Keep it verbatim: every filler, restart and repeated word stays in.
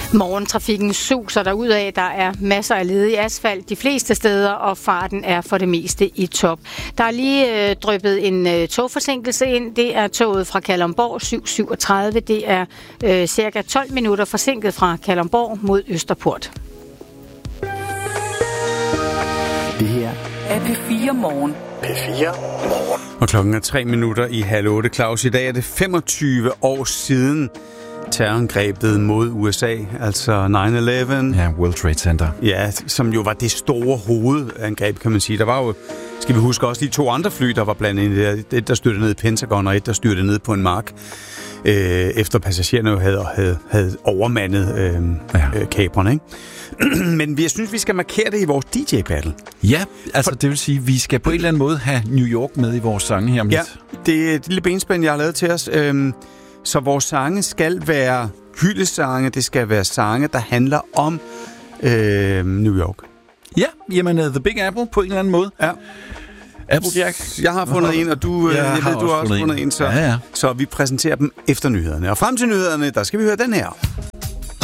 Morgentrafikken suser derudad. Der er masser af ledig asfalt de fleste steder, og farten er for det meste i top. Der er lige øh, dryppet en øh, togforsinkelse ind. Det er toget fra Kalundborg syv syvogtredive. Det er øh, cirka tolv minutter forsinket fra Kalundborg mod Østerport. Det her er P fire Morgen. P fire Morgen. Og klokken er tre minutter i halv otte. Claus, i dag er det femogtyve år siden terrorangrebet mod U S A, altså nine eleven. Ja, World Trade Center. Ja, som jo var det store hovedangreb, kan man sige. Der var jo, skal vi huske, også de to andre fly, der var blandt andet. Et, der styrtede ned i Pentagon, og et, der styrtede ned på en mark, øh, efter passagererne jo havde, havde, havde overmandet øh, ja. øh, kabrene, ikke? Men jeg synes, vi skal markere det i vores D J-battle. Ja, altså det vil sige, at vi skal på en eller anden måde have New York med i vores sange her om ja, lidt. det er et lille benspænd, jeg har lavet til os. Øhm, så vores sange skal være hyldesange, det skal være sange, der handler om øh, New York. Ja, jamen uh, The Big Apple på en eller anden måde. Ja. Applejack. Jeg har fundet en, og du, jeg jeg ved, har du har også fundet en, en så, ja, ja. så vi præsenterer dem efter nyhederne. Og frem til nyhederne, der skal vi høre den her.